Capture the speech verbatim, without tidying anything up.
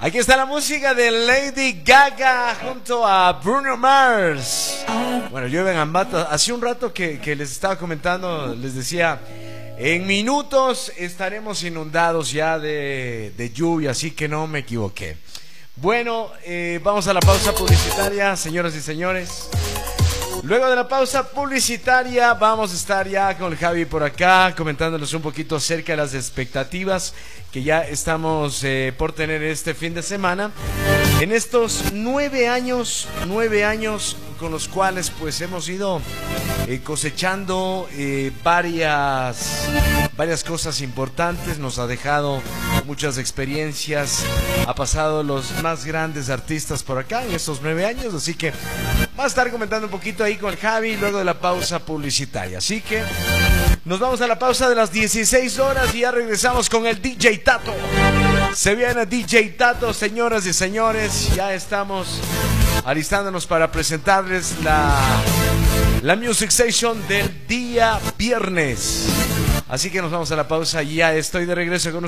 Aquí está la música de Lady Gaga junto a Bruno Mars. Bueno, yo en Ambato, hace un rato que, que les estaba comentando, les decía, en minutos estaremos inundados ya de, de lluvia, así que no me equivoqué. Bueno, eh, vamos a la pausa publicitaria, señoras y señores. Luego de la pausa publicitaria vamos a estar ya con Javi por acá comentándonos un poquito acerca de las expectativas que ya estamos eh, por tener este fin de semana en estos nueve años, nueve años con los cuales pues hemos ido eh, cosechando eh, varias, varias cosas importantes. Nos ha dejado muchas experiencias, ha pasado los más grandes artistas por acá en estos nueve años, así que va a estar comentando un poquito ahí con el Javi luego de la pausa publicitaria. Así que nos vamos a la pausa de las dieciséis horas y ya regresamos con el D J Tato. Se viene D J Tato, señoras y señores. Ya estamos alistándonos para presentarles la, la Music Session del día viernes. Así que nos vamos a la pausa y ya estoy de regreso con